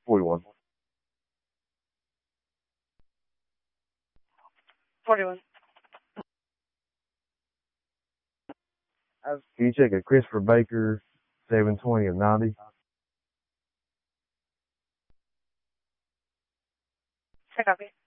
41. 41. Can you check a Christopher Baker 720 of 90? I copy.